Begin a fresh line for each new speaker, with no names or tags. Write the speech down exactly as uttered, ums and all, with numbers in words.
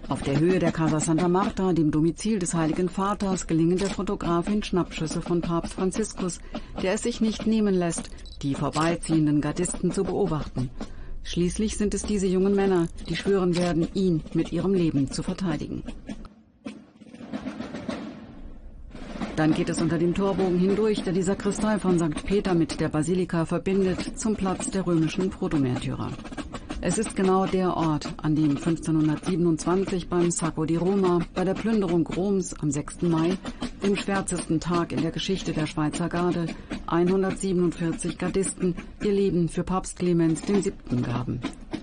Auf der Höhe der Casa Santa Marta, dem Domizil des Heiligen Vaters, gelingen der Fotografin Schnappschüsse von Papst Franziskus, der es sich nicht nehmen lässt, die vorbeiziehenden Gardisten zu beobachten. Schließlich sind es diese jungen Männer, die schwören werden, ihn mit ihrem Leben zu verteidigen. Dann geht es unter dem Torbogen hindurch, der die Sakristei von Sankt Peter mit der Basilika verbindet, zum Platz der römischen Protomärtyrer. Es ist genau der Ort, an dem fünfzehnhundertsiebenundzwanzig beim Sacco di Roma, bei der Plünderung Roms am sechsten Mai, dem schwärzesten Tag in der Geschichte der Schweizer Garde, hundertsiebenundvierzig Gardisten ihr Leben für Papst Clemens der Siebte gaben.